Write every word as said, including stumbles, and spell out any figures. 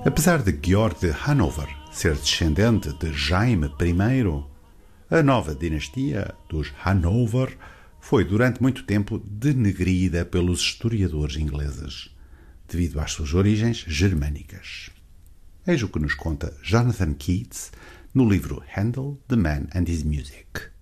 Apesar de Georg de Hanover ser descendente de Jaime I, a nova dinastia dos Hanover foi durante muito tempo denegrida pelos historiadores ingleses, devido às suas origens germânicas. Eis o que nos conta Jonathan Keats no livro Handel, the Man and His Music.